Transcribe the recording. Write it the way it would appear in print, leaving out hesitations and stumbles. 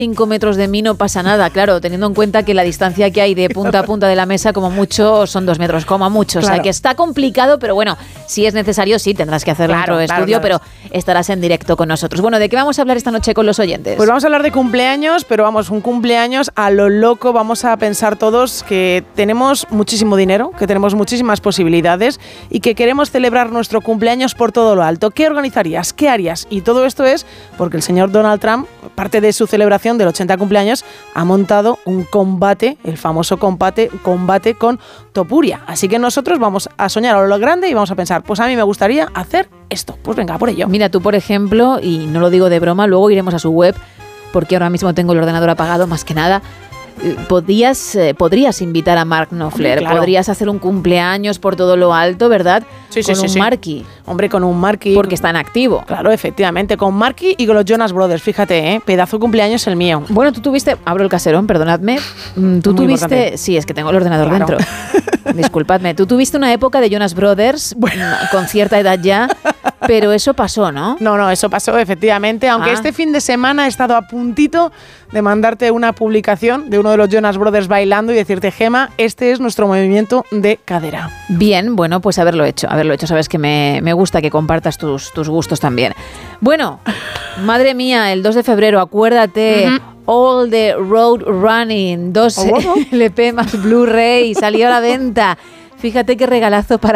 5 metros de mí no pasa nada, claro, teniendo en cuenta que la distancia que hay de punta a punta de la mesa como mucho son 2 metros, como mucho, claro. O sea que está complicado, pero bueno, si es necesario sí tendrás que hacerlo en otro estudio, pero estarás en directo con nosotros. Bueno, ¿de qué vamos a hablar esta noche con los oyentes? Pues vamos a hablar de cumpleaños, pero vamos, un cumpleaños a lo loco. Vamos a pensar todos que tenemos muchísimo dinero, que tenemos muchísimas posibilidades y que queremos celebrar nuestro cumpleaños por todo lo alto. ¿Qué organizarías? ¿Qué harías? Y todo esto es porque el señor Donald Trump, parte de su celebración del 80 cumpleaños, ha montado un combate, el famoso combate con Topuria. Así que nosotros vamos a soñar a lo grande y vamos a pensar, pues a mí me gustaría hacer esto. Pues venga, por ello. Mira, tú por ejemplo, y no lo digo de broma, luego iremos a su web, porque ahora mismo tengo el ordenador apagado más que nada. Podrías invitar a Mark Knopfler, claro. Podrías hacer un cumpleaños por todo lo alto, ¿verdad? Sí, con un Marky. Hombre, con un Marky. Porque está en activo. Claro, efectivamente, con Marky y con los Jonas Brothers, fíjate, pedazo de cumpleaños el mío. Bueno, tú tuviste, abro el caserón, perdonadme, tú tuviste, importante. Sí, es que tengo el ordenador dentro. Disculpadme, tú tuviste una época de Jonas Brothers, con cierta edad ya, pero eso pasó, ¿no? No, eso pasó, efectivamente, aunque este fin de semana he estado a puntito de mandarte una publicación de uno de los Jonas Brothers bailando y decirte, Gema, este es nuestro movimiento de cadera. Bien, bueno, pues haberlo hecho, sabes que me gusta que compartas tus gustos también. Bueno, madre mía, el 2 de febrero, acuérdate, All the Road Running, 2 LP más Blu-ray, salió a la venta. Fíjate qué regalazo para